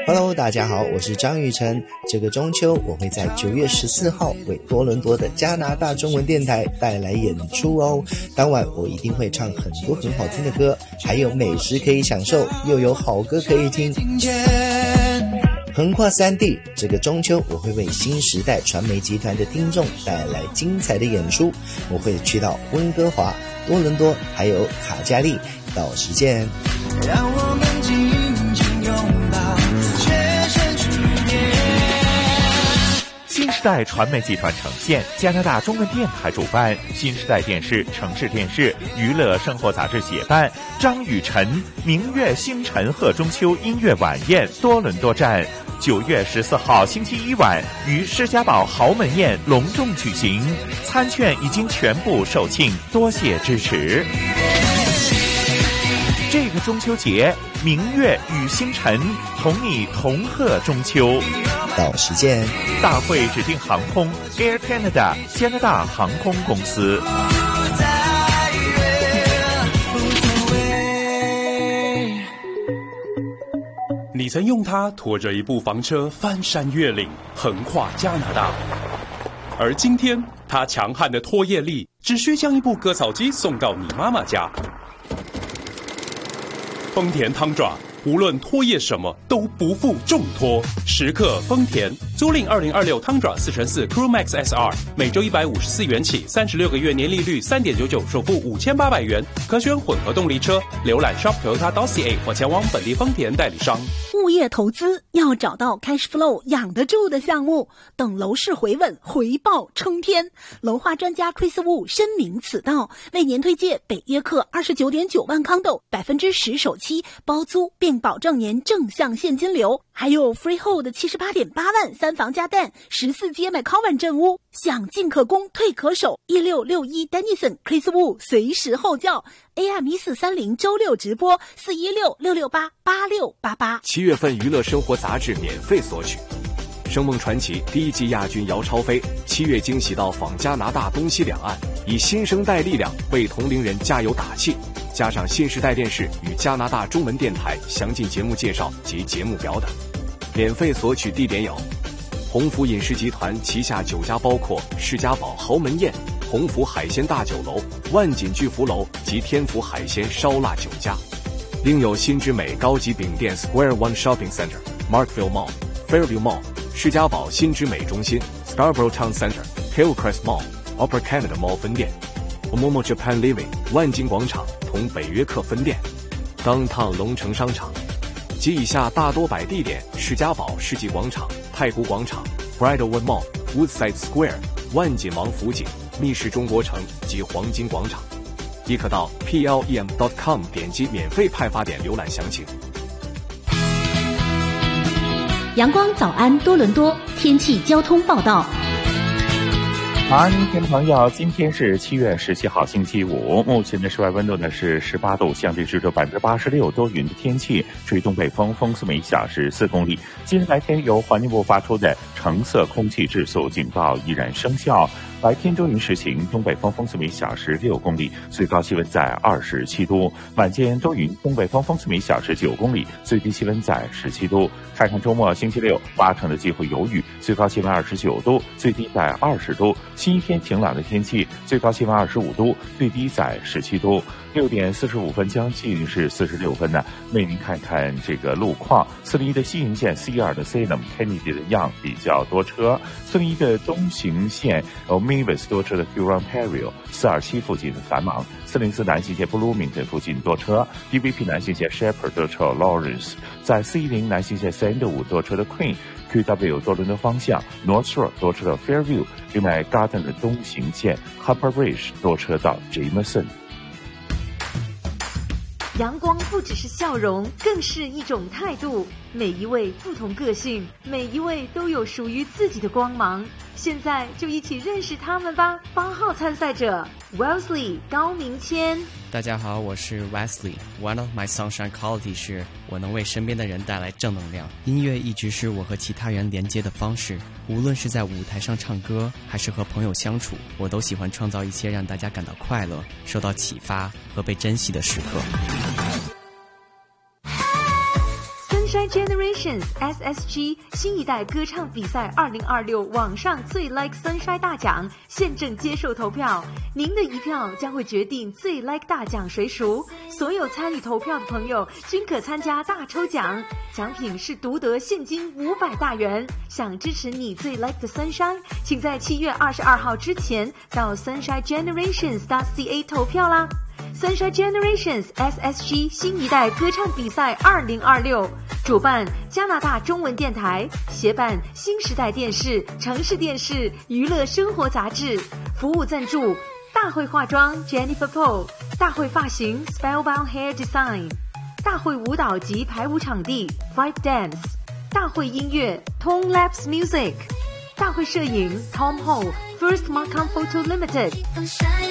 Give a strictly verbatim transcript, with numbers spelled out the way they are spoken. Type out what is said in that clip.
Hello， 大家好，我是张雨晨。这个中秋，我会在九月十四号为多伦多的加拿大中文电台带来演出哦。当晚我一定会唱很多很好听的歌，还有美食可以享受，又有好歌可以听。横跨三地，这个中秋我会为新时代传媒集团的听众带来精彩的演出。我会去到温哥华、多伦多，还有卡加利，到时见。让我们紧紧拥抱，全身去年。 新时代传媒集团呈现，加拿大中文电台主办，新时代电视、城市电视、娱乐生活杂志协办，张雨晨明月星辰贺中秋音乐晚宴多伦多站，九月十四号星期一晚于施家堡豪门宴隆重举行，餐券已经全部售罄，多谢支持。这个中秋节，明月与星辰同你同贺中秋。 到时见。 大会指定航空 Air Canada 加拿大航空公司。 你曾用它拖着一部房车翻山越岭，横跨加拿大，而今天它强悍的拖曳力只需将一部割草机送到你妈妈家。丰田汤爪，无论拖曳什么都不负重拖，时刻丰田。租赁二零二六汤爪四乘四 Crew Max S R， 每周一百五十四元起，三十六个月年利率 三点九九， 首付五千八百元，可选混合动力车。浏览 shop toyota dot c a 或前往本地丰田代理商。 物业投资要找到 cash flow 养得住的项目，等楼市回稳，回报冲天。楼花专家 Chris Wu 深明此道，为您推荐北约克 二十九点九万康斗， 百分之十 首期包租，并保证年正向现金流，还有 freehold 七十八点八万三房加蛋，十四街 McCowan 镇屋，想进可攻，退可守。一六六一 Denison Chris Wu 随时候叫 A M 一四三零周六直播四一六六六八八六八八。 七月份娱乐生活杂志免费索取。声梦传奇第一季亚军姚超飞七月惊喜到访加拿大东西两岸，以新生代力量为同龄人加油打气。加上新时代电视与加拿大中文电台详尽节目介绍及节目表等。免费索取地点有鸿福饮食集团旗下酒家，包括施家堡豪门宴、鸿福海鲜大酒楼、万锦巨福楼及天福海鲜烧腊酒家。另有新之美高级饼店 Square One Shopping Center、Markville Mall、Fairview Mall、施家堡新之美中心、Scarborough Town Center、Hillcrest Mall、Upper Canada Mall 分店、Momo Japan Living 万金广场同北约克分店、Downtown 龙城商场及以下大多摆地点：施家堡世纪广场、太古广场、Bridlewood Mall、Woodside Square、万锦王府井、密室中国城及黄金广场。亦可到 P L E M dot com 点击免费派发点浏览详情。 阳光早安多伦多天气交通报道。 早安，听众朋友，今天是七月十七号星期五，目前的室外温度呢是十八度，相对湿度百分之八十六，多云的天气，吹东北风，风速每小时四公里。今天白天由环境部发出的橙色空气质素警报依然生效。白天多云时晴，东北风风速每小时六公里，最高气温在二十七度。晚间多云，东北风风速每小时九公里，最低气温在十七度。看看周末星期六，八成的机会有雨，最高气温二十九度，最低在二十度。星期天晴朗的天气，最高气温二十五度，最低在十七度。六点四十五分，将近是四十六分呢。为您看看这个路况：四零一的西营线 C 二的 Salem Kennedy 的样比较多车；四零一的东行线 Mavis 多车的 Hurontario 四二七附近繁忙；四零四南行线 Bloomington 附近多车 ；D V P 南行线 Shepherd 多车 Lawrence， 在四一零南行线 Sandalwood 多车的 Queen。Q W 多伦多方向 North Shore 多车到 Fairview， 另外 Garden 的东行线 Harper Bridge 多车到 Jameson。 阳光不只是笑容，更是一种态度。每一位不同个性，每一位都有属于自己的光芒。现在就一起认识他们吧。八号参赛者 Wesley 高明谦。 大家好，我是 Wesley。 One of my sunshine quality 是我能为身边的人带来正能量。音乐一直是我和其他人连接的方式，无论是在舞台上唱歌，还是和朋友相处，我都喜欢创造一些让大家感到快乐、受到启发和被珍惜的时刻。 Sunshine Generations S S G 新一代歌唱比赛二零二六网上最 Like Sunshine 大奖现正接受投票，您的一票将会决定最 Like 大奖谁属。所有参与投票的朋友均可参加大抽奖，奖品是独得现金五百大元。想支持你最 Like 的 Sunshine， 请在七月二十二号之前到 Sunshine Generations dot C A 投票啦。Sunshine Generations S S G 新一代歌唱比赛二零二六，主办加拿大中文电台，协办新时代电视、城市电视、娱乐生活杂志，服务赞助大会化妆 Jennifer Paul， 大会发型 Spellbound Hair Design， 大会舞蹈及排舞场地 Vibe Dance， 大会音乐 Tone Labs Music， 大会摄影 Tom Ho First Markham Photo Limited。